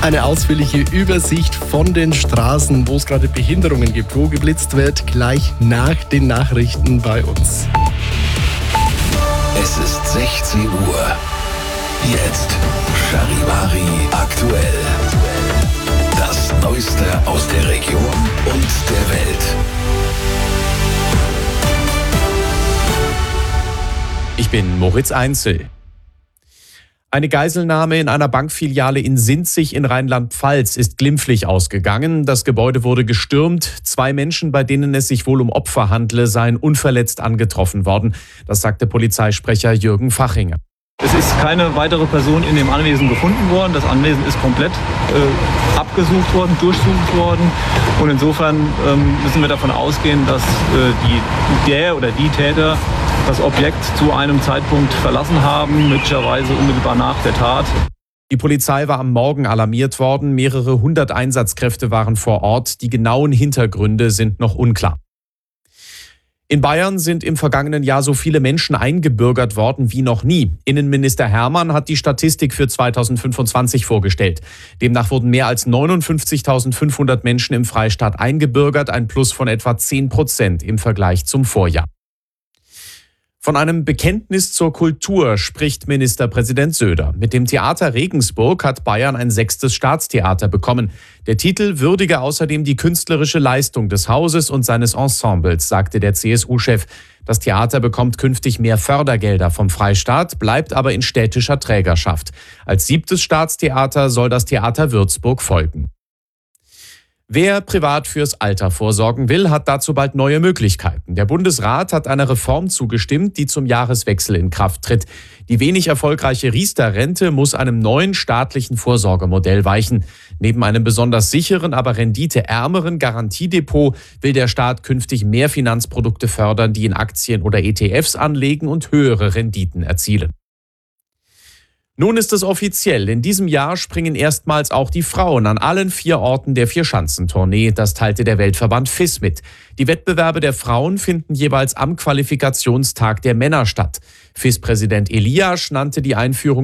Eine ausführliche Übersicht von den Straßen, wo es gerade Behinderungen gibt, wo geblitzt wird, gleich nach den Nachrichten bei uns. Es ist 16 Uhr. Jetzt Charivari aktuell. Das Neueste aus der Region und der Welt. Ich bin Moritz Einzel. Eine Geiselnahme in einer Bankfiliale in Sinzig in Rheinland-Pfalz ist glimpflich ausgegangen. Das Gebäude wurde gestürmt. 2 Menschen, bei denen es sich wohl um Opfer handle, seien unverletzt angetroffen worden. Das sagte Polizeisprecher Jürgen Fachinger. Es ist keine weitere Person in dem Anwesen gefunden worden. Das Anwesen ist komplett abgesucht worden, durchsucht worden. Und insofern müssen wir davon ausgehen, dass die Täter das Objekt zu einem Zeitpunkt verlassen haben, möglicherweise unmittelbar nach der Tat. Die Polizei war am Morgen alarmiert worden. Mehrere 100 Einsatzkräfte waren vor Ort. Die genauen Hintergründe sind noch unklar. In Bayern sind im vergangenen Jahr so viele Menschen eingebürgert worden wie noch nie. Innenminister Hermann hat die Statistik für 2025 vorgestellt. Demnach wurden mehr als 59.500 Menschen im Freistaat eingebürgert, ein Plus von etwa 10% im Vergleich zum Vorjahr. Von einem Bekenntnis zur Kultur spricht Ministerpräsident Söder. Mit dem Theater Regensburg hat Bayern ein 6. Staatstheater bekommen. Der Titel würdige außerdem die künstlerische Leistung des Hauses und seines Ensembles, sagte der CSU-Chef. Das Theater bekommt künftig mehr Fördergelder vom Freistaat, bleibt aber in städtischer Trägerschaft. Als 7. Staatstheater soll das Theater Würzburg folgen. Wer privat fürs Alter vorsorgen will, hat dazu bald neue Möglichkeiten. Der Bundesrat hat einer Reform zugestimmt, die zum Jahreswechsel in Kraft tritt. Die wenig erfolgreiche Riester-Rente muss einem neuen staatlichen Vorsorgemodell weichen. Neben einem besonders sicheren, aber renditeärmeren Garantiedepot will der Staat künftig mehr Finanzprodukte fördern, die in Aktien oder ETFs anlegen und höhere Renditen erzielen. Nun ist es offiziell. In diesem Jahr springen erstmals auch die Frauen an allen 4 Orten der Vierschanzentournee. Das teilte der Weltverband FIS mit. Die Wettbewerbe der Frauen finden jeweils am Qualifikationstag der Männer statt. FIS-Präsident Eliasch nannte die Einführung